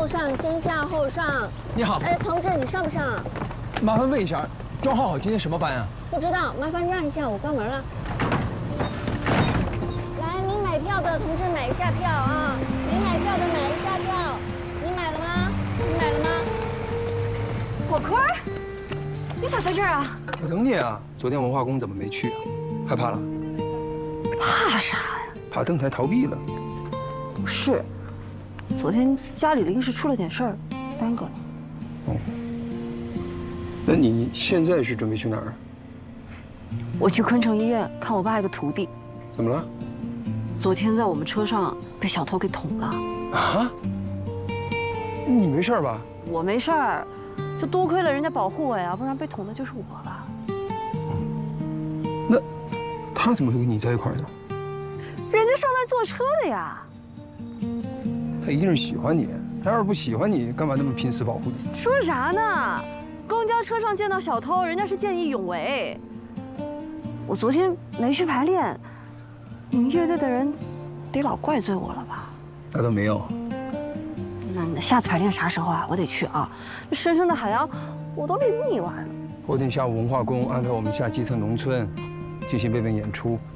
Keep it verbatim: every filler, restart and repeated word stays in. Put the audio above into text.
后上，先票后上。 你好， 哎，同志，你上不上？ 麻烦问一下，庄浩好今天什么班啊？ 不知道，麻烦让一下，我关门了。来，您买票的同志买一下票啊！您买票的买一下票。你买了吗？你买了吗？ 火坤，你咋在这儿啊？ 我等你啊。昨天文化宫怎么没去啊？害怕了？ 怕啥呀？ 怕登台逃避了。 不是，昨天家里临时出了点事儿，耽搁了。 哦。那你现在是准备去哪儿？ 我去昆城医院看我爸一个徒弟。 怎么了？ 昨天在我们车上被小偷给捅了。 啊？你没事吧？ 我没事儿，就多亏了人家保护我呀，不然被捅的就是我了。 那他怎么会跟你在一块儿呢？ 人家上来坐车的呀。 他一定是喜欢你，他要是不喜欢你，干嘛那么拼死保护你？ 说啥呢？公交车上见到小偷，人家是见义勇为。我昨天没去排练，你们乐队的人得老怪罪我了吧？ 那倒没有。 那那下次排练啥时候啊？我得去啊！这深深的海洋，我都练腻歪了。 后天下午文化宫安排我们下基层农村进行备份演出，